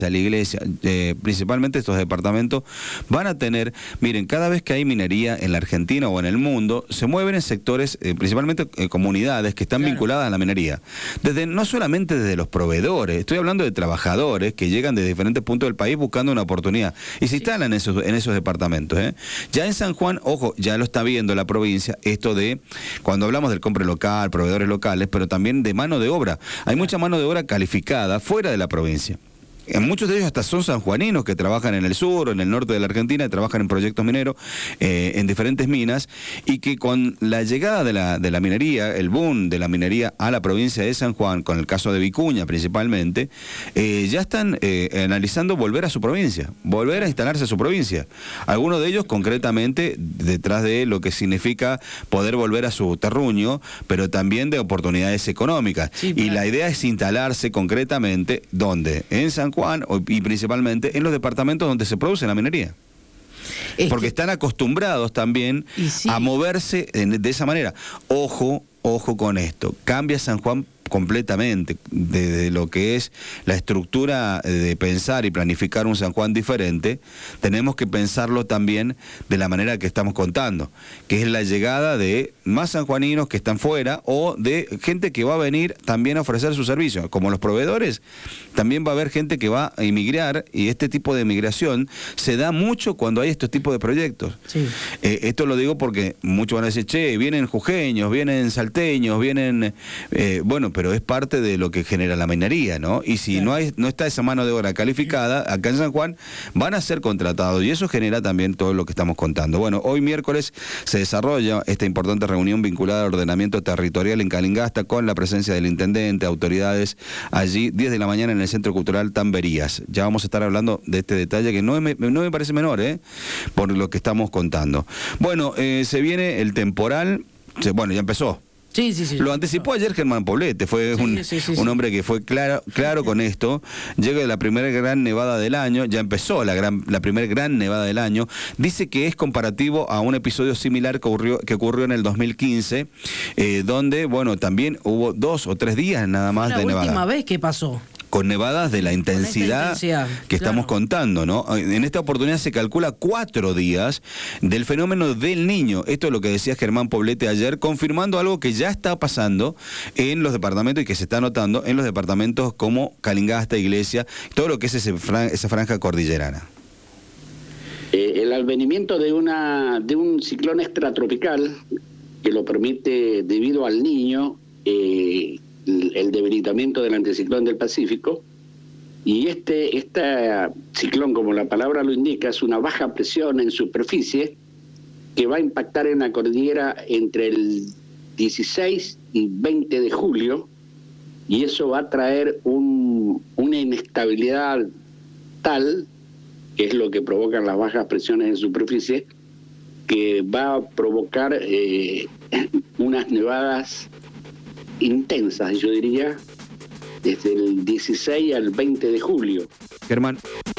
a la iglesia, principalmente estos departamentos, van a tener, miren, cada vez que hay minería en la Argentina o en el mundo, se mueven en sectores, principalmente comunidades que están vinculadas a la minería. No solamente desde los proveedores, estoy hablando de trabajadores que llegan de diferentes puntos del país buscando una oportunidad y se instalan en esos departamentos. Ya en San Juan, ojo, ya lo está viendo la provincia, esto de, cuando hablamos del compra local, proveedores locales, pero también de mano de obra. Hay mucha mano de obra calificada fuera de la provincia. Muchos de ellos hasta son sanjuaninos que trabajan en el sur o en el norte de la Argentina, y trabajan en proyectos mineros, en diferentes minas, y que con la llegada de la minería, el boom de la minería a la provincia de San Juan, con el caso de Vicuña principalmente, ya están analizando volver a su provincia, volver a instalarse a su provincia. Algunos de ellos concretamente detrás de lo que significa poder volver a su terruño, pero también de oportunidades económicas. Sí, y la idea es instalarse concretamente, ¿dónde? En San Juan, y principalmente en los departamentos donde se produce la minería. Porque están acostumbrados también a moverse de esa manera. Ojo con esto. Cambia San Juan completamente de lo que es la estructura de pensar y planificar un San Juan diferente. Tenemos que pensarlo también de la manera que estamos contando, que es la llegada de más sanjuaninos que están fuera, o de gente que va a venir también a ofrecer su servicio. Como los proveedores, también va a haber gente que va a emigrar, y este tipo de migración se da mucho cuando hay estos tipos de proyectos. Sí. Esto lo digo porque muchos van a decir, che, vienen jujeños, vienen salteños, vienen... bueno, pero es parte de lo que genera la minería, ¿no? Y si no está esa mano de obra calificada, acá en San Juan van a ser contratados, y eso genera también todo lo que estamos contando. Bueno, hoy miércoles se desarrolla esta importante reunión vinculada al ordenamiento territorial en Calingasta, con la presencia del intendente, autoridades allí, 10 de la mañana en el Centro Cultural Tamberías. Ya vamos a estar hablando de este detalle que no me parece menor, por lo que estamos contando. Bueno, se viene el temporal, bueno, ya empezó. Sí. Lo anticipó ayer Germán Poblete, fue un hombre que fue claro con esto. Llega la primera gran nevada del año, ya empezó la primera gran nevada del año. Dice que es comparativo a un episodio similar que ocurrió en el 2015, donde, bueno, también hubo 2 o 3 días nada más de nevada. ¿La última vez que pasó? Con nevadas de la intensidad que estamos contando, ¿no? En esta oportunidad se calcula 4 días del fenómeno del Niño. Esto es lo que decía Germán Poblete ayer, confirmando algo que ya está pasando en los departamentos y que se está notando en los departamentos como Calingasta, Iglesia, todo lo que es esa franja cordillerana. El advenimiento de un ciclón extratropical que lo permite debido al Niño, el debilitamiento del anticiclón del Pacífico, y este ciclón, como la palabra lo indica, es una baja presión en superficie que va a impactar en la cordillera entre el 16 y 20 de julio, y eso va a traer una inestabilidad tal, que es lo que provocan las bajas presiones en superficie, que va a provocar unas nevadas intensas, yo diría, desde el 16 al 20 de julio. Germán.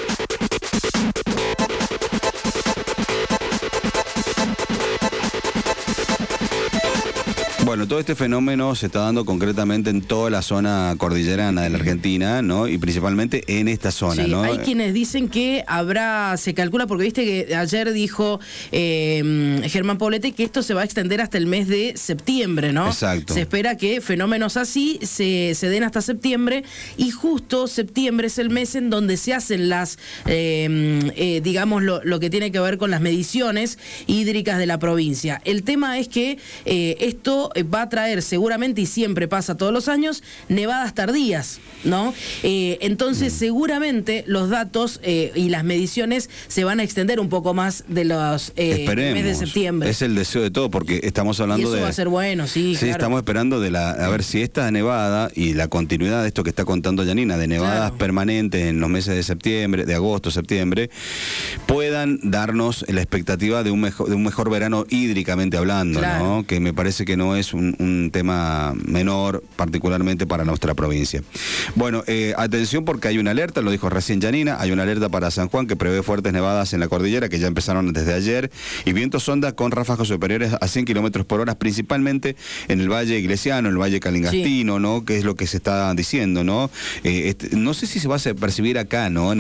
Bueno, todo este fenómeno se está dando concretamente en toda la zona cordillerana de la Argentina, ¿no? Y principalmente en esta zona, ¿no? Hay quienes dicen que se calcula, porque viste que ayer dijo Germán Poblete que esto se va a extender hasta el mes de septiembre, ¿no? Exacto. Se espera que fenómenos así se den hasta septiembre, y justo septiembre es el mes en donde se hacen las, digamos, lo que tiene que ver con las mediciones hídricas de la provincia. El tema es que esto va a traer seguramente, y siempre pasa todos los años, nevadas tardías, ¿no? Entonces seguramente los datos y las mediciones se van a extender un poco más de los mes de septiembre. Es el deseo de todo, porque estamos hablando y eso va a ser bueno, sí, claro. Estamos esperando a ver si esta nevada y la continuidad de esto que está contando Yanina, de nevadas permanentes en los meses de septiembre, de agosto, septiembre, puedan darnos la expectativa de un mejor verano hídricamente hablando, ¿no? Que me parece que no es un tema menor, particularmente para nuestra provincia. Bueno, atención, porque hay una alerta, lo dijo recién Yanina, hay una alerta para San Juan que prevé fuertes nevadas en la cordillera, que ya empezaron desde ayer, y vientos sonda con ráfagos superiores a 100 kilómetros por hora, principalmente en el Valle Iglesiano, en el Valle Calingastino, ¿no? Que es lo que se está diciendo, ¿no? No sé si se va a percibir acá, ¿no?